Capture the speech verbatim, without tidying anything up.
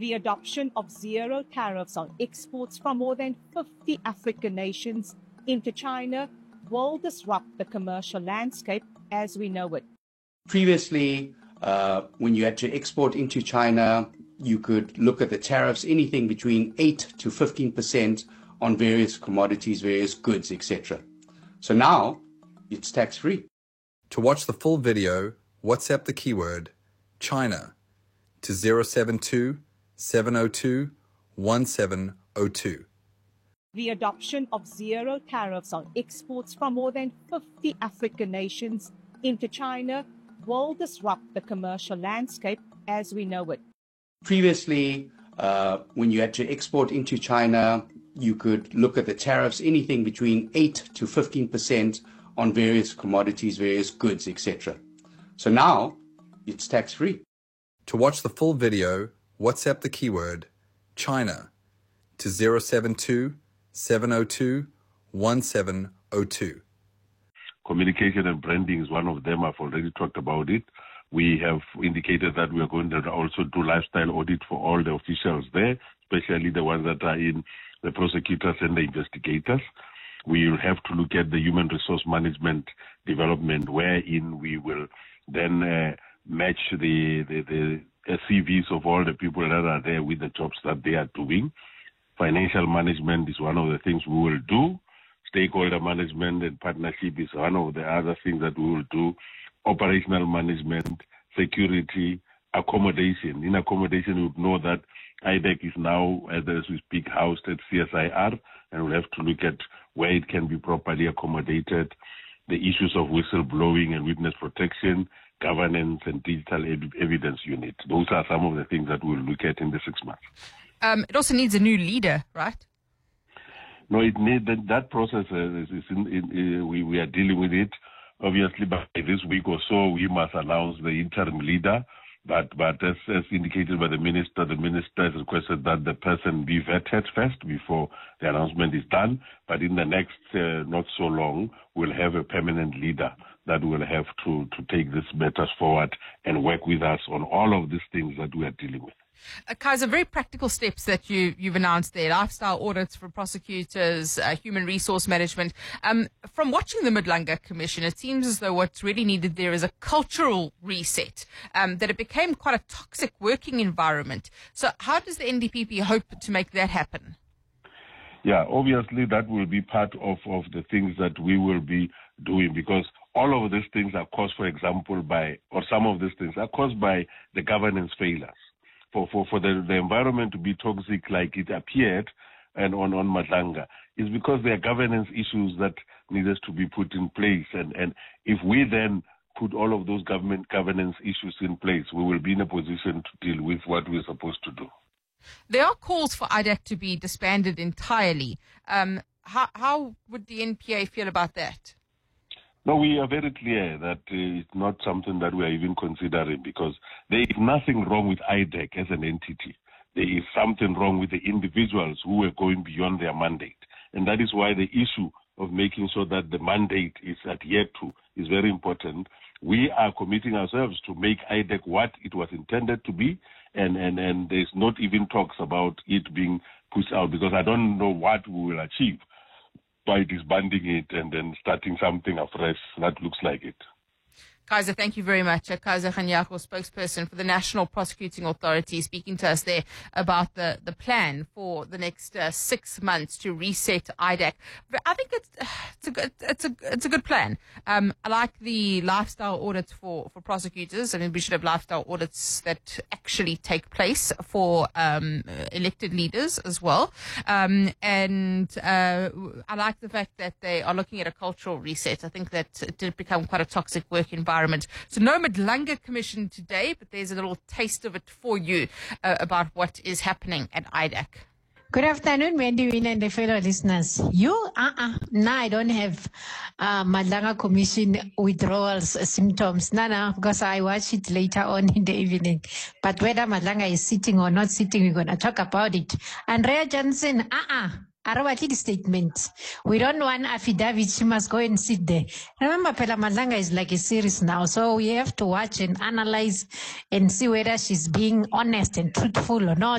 The adoption of zero tariffs on exports from more than fifty African nations into China will disrupt the commercial landscape as we know it. Previously, uh, when you had to export into China, you could look at the tariffs, anything between eight to fifteen percent on various commodities, various goods, et cetera. So now it's tax-free. To watch the full video, WhatsApp the keyword China to zero seven two, seven zero two, one seven zero two. The adoption of zero tariffs on exports from more than fifty African nations into China will disrupt the commercial landscape as we know it. Previously, uh, when you had to export into China, you could look at the tariffs, anything between eight to fifteen percent on various commodities, various goods, et cetera. So now it's tax-free. To watch the full video, WhatsApp the keyword China to zero seven two, seven zero two, one seven zero two. Communication and branding is one of them. I've already talked about it. We have indicated that we are going to also do lifestyle audit for all the officials there, especially the ones that are in the prosecutors and the investigators. We will have to look at the human resource management development, wherein we will then uh, match the, the, the C Vs of all the people that are there with the jobs that they are doing. Financial management is one of the things we will do. Stakeholder management and partnership is one of the other things that we will do. Operational management, security, accommodation. In accommodation, we would know that I D E C is now, as we speak, housed at C S I R, and we'll have to look at where it can be properly accommodated, the issues of whistleblowing and witness protection, governance, and digital ev- evidence unit. Those are some of the things that we'll look at in the six months. Um, it also needs a new leader, right? No, it need that, that process uh, is, is in, in, uh, we, we are dealing with it. Obviously, by this week or so, we must announce the interim leader. But but as, as indicated by the minister, the minister has requested that the person be vetted first before the announcement is done. But in the next uh, not so long, we'll have a permanent leader that will have to, to take these matters forward and work with us on all of these things that we are dealing with. Uh, Kaiser, very practical steps that you, you've announced there, lifestyle audits for prosecutors, uh, human resource management. Um, from watching the Madlanga Commission, it seems as though what's really needed there is a cultural reset, um, that it became quite a toxic working environment. So how does the N D P P hope to make that happen? Yeah, obviously that will be part of, of the things that we will be doing, because all of these things are caused, for example, by, or some of these things are caused by the governance failures. For, for, for the, the environment to be toxic like it appeared and on, on Madlanga is because there are governance issues that needed to be put in place. And, and if we then put all of those government governance issues in place, we will be in a position to deal with what we're supposed to do. There are calls for I D E C to be disbanded entirely. Um, how, how would the N P A feel about that? No, we are very clear that uh, it's not something that we are even considering, because there is nothing wrong with I D E C as an entity. There is something wrong with the individuals who were going beyond their mandate. And that is why the issue of making sure that the mandate is adhered to is very important. We are committing ourselves to make I D E C what it was intended to be, and, and, and there's not even talks about it being pushed out, because I don't know what we will achieve by disbanding it and then starting something afresh that looks like it. Kaiser, thank you very much. Uh, Kaiser Kganyago, spokesperson for the National Prosecuting Authority, speaking to us there about the, the plan for the next uh, six months to reset I D E C. I think it's it's a good it's a it's a good plan. Um, I like the lifestyle audits for, for prosecutors. I mean, we should have lifestyle audits that actually take place for um, elected leaders as well. Um, and uh, I like the fact that they are looking at a cultural reset. I think that it did become quite a toxic work environment. So no Madlanga Commission today, but there's a little taste of it for you uh, about what is happening at I D E C. Good afternoon, Wendy Wynn and the fellow listeners. You, uh-uh, no, I don't have uh, Madlanga Commission withdrawals symptoms. No, no, because I watch it later on in the evening. But whether Madlanga is sitting or not sitting, we're going to talk about it. Andrea Johnson, uh-uh. Arawati statement. We don't want affidavit. She must go and sit there. Remember, Phela Madlanga is like a series now, so we have to watch and analyze and see whether she's being honest and truthful or not.